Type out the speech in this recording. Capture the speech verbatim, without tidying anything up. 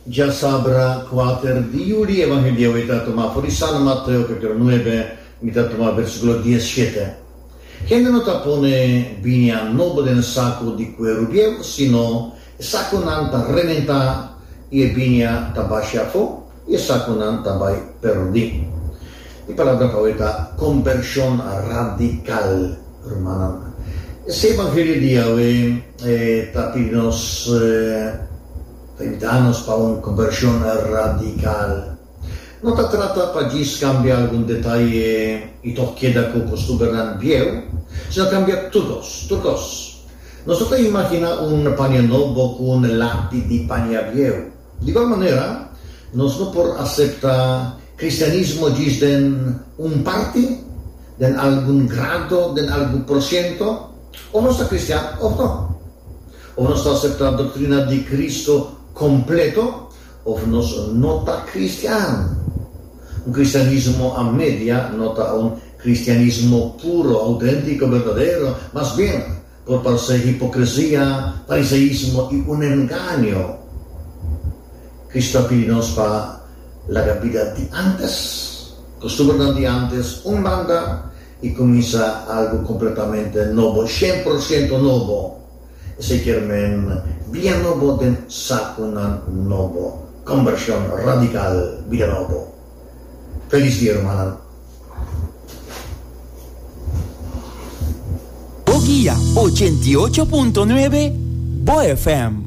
Ya sabrá cuater diuri Evangelio ita toma fuori San Matteo capítulo nueve, ita toma versículo diecisiete. Gente non tapone binia nobo den saco di querubiel, sino saco nan ta rementa e binia tabasciafo e saco nan tabai perdi. E palabra poeta conversión radical, hermana. Se Evangelio di hoy eh, tapinos eh, invitanos para una conversión radical. No te trata para cambiar algún detalle y todo queda con costumbre viejo, sino cambia todos, todos. Nosotros imaginamos un paño nuevo con un lápiz de paño viejo. De igual manera, nosotros por aceptar cristianismo dicen un parte, de algún grado, de algún por ciento, o no está cristiano o no. O no está aceptando la doctrina de Cristo completo, o no nota cristiano. Un cristianismo a media nota un cristianismo puro, auténtico, verdadero, más bien por parecer hipocresía, fariseísmo y un engaño. Cristo pide-nos para la vida de antes, costumbre de antes, un manda y comienza algo completamente nuevo, cien por ciento nuevo. Se quieren bien nuevo de sacunan nuevo, conversión radical, vida nuevo. Feliz día, hermana. Guía ochenta y ocho punto nueve Bo F M.